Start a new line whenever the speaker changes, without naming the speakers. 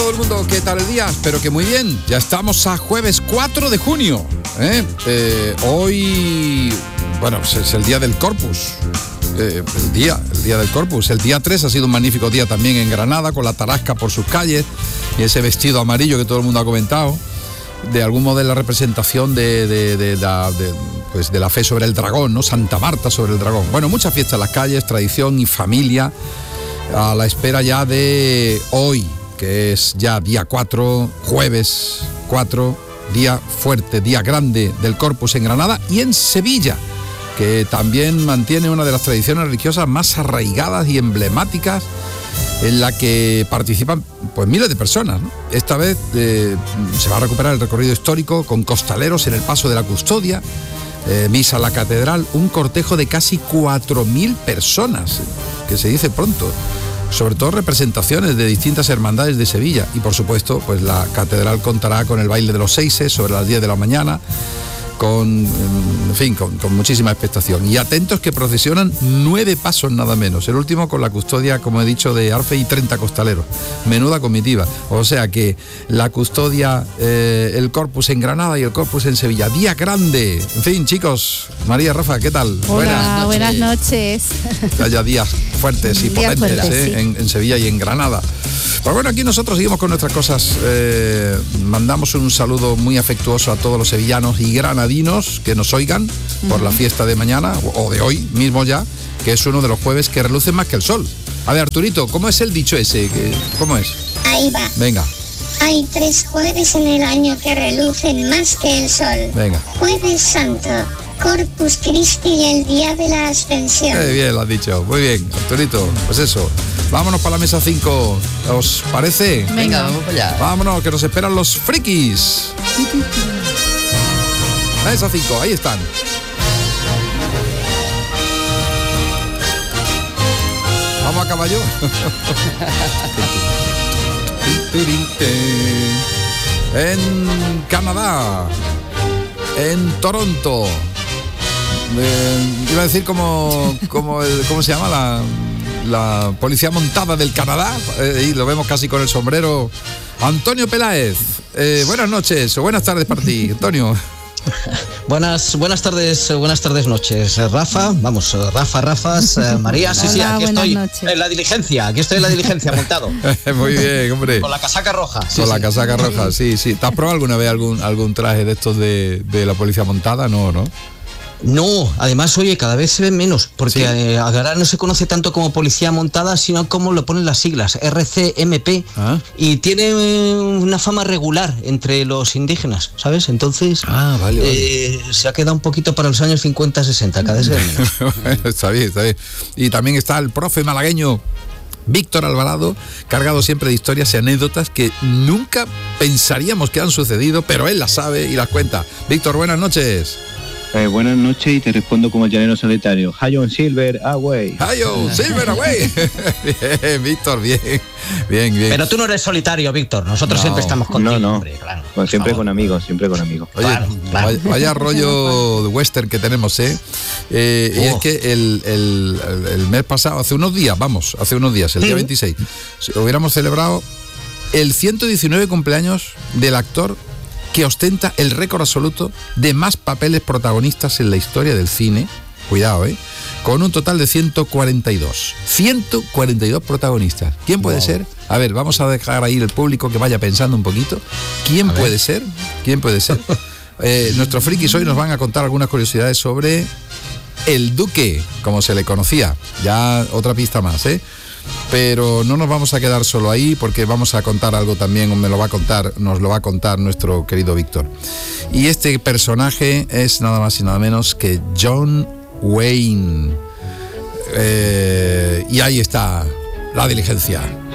todo el mundo, ¿qué tal el día? Espero que muy bien. Ya estamos a jueves 4 de junio. Hoy, bueno, es el día del Corpus. El día del Corpus. El día 3 ha sido un magnífico día también en Granada, con la tarasca por sus calles y ese vestido amarillo que todo el mundo ha comentado. De algún modo de la representación de la fe sobre el dragón, ¿no? Santa Marta sobre el dragón. Bueno, muchas fiestas en las calles, tradición y familia, a la espera ya de hoy, que es ya día 4, jueves 4, día fuerte, día grande del Corpus en Granada y en Sevilla, que también mantiene una de las tradiciones religiosas más arraigadas y emblemáticas, en la que participan pues miles de personas, ¿no? Esta vez se va a recuperar el recorrido histórico con costaleros en el Paso de la Custodia, misa a la catedral, un cortejo de casi 4.000 personas, que se dice pronto, sobre todo representaciones de distintas hermandades de Sevilla, y por supuesto pues la catedral contará con el baile de los seises sobre las 10 de la mañana, con muchísima expectación. Y atentos que procesionan 9 pasos nada menos. El último con la custodia, como he dicho, de Arfe y 30 costaleros. Menuda comitiva. O sea que la custodia, el Corpus en Granada y el Corpus en Sevilla. Día grande. En fin, chicos. María, Rafa, ¿qué tal?
Hola, buenas noches.
Que haya días fuertes y potentes
sí.
en Sevilla y en Granada. Pues bueno, aquí nosotros seguimos con nuestras cosas. Mandamos un saludo muy afectuoso a todos los sevillanos y granadinos que nos oigan por la fiesta de mañana, o de hoy mismo ya, que es uno de los jueves que relucen más que el sol. A ver, Arturito, ¿cómo es el dicho ese? ¿Cómo es?
Ahí va.
Venga.
Hay 3 jueves en el año que relucen más que el sol.
Venga.
Jueves Santo, Corpus Christi y el día de la Ascensión.
Bien, lo has dicho. Muy bien, Arturito. Pues eso. Vámonos para la mesa 5. ¿Os parece?
Venga, vamos para allá.
Vámonos, que nos esperan los frikis. Mesa 5, ahí están. Vamos a caballo. En Canadá, en Toronto, iba a decir ¿cómo se llama la policía montada del Canadá? Y lo vemos casi con el sombrero. Antonio Peláez, buenas noches o buenas tardes para ti, Antonio.
Buenas tardes, noches. Rafas, María,
Hola,
sí, aquí estoy
noches.
en la diligencia, montado.
Muy bien, hombre.
Con la casaca roja.
La casaca roja, sí. ¿Te has probado alguna vez algún traje de estos de la policía montada? No.
No, además, oye, cada vez se ven menos, porque ahora no se conoce tanto como policía montada, sino como lo ponen las siglas, RCMP, y tiene una fama regular entre los indígenas, ¿sabes? Entonces, vale. Se ha quedado un poquito para los años 50-60, cada vez se ven menos.
Bueno, está bien. Y también está el profe malagueño Víctor Alvarado, cargado siempre de historias y anécdotas que nunca pensaríamos que han sucedido, pero él las sabe y las cuenta. Víctor, buenas noches.
Buenas noches y te respondo como el llanero solitario. Hayon Silver away.
Hayon Silver away. Bien, Víctor, bien.
Pero tú no eres solitario, Víctor. Nosotros siempre estamos contigo.
No.
Hombre, claro.
Pues siempre con amigos.
Oye,
claro.
Vaya rollo de western que tenemos, Y es que el mes pasado, hace unos días, el día 26, hubiéramos celebrado el 119 cumpleaños del actor que ostenta el récord absoluto de más papeles protagonistas en la historia del cine. Cuidado, con un total de 142. 142 protagonistas. ¿Quién puede ser? A ver, vamos a dejar ahí el público que vaya pensando un poquito. ¿Quién puede ser? Nuestros frikis hoy nos van a contar algunas curiosidades sobre el Duque, como se le conocía. Ya otra pista más, Pero no nos vamos a quedar solo ahí, porque vamos a contar algo también, nos lo va a contar nuestro querido Víctor. Y este personaje es nada más y nada menos que John Wayne. Y ahí está la diligencia.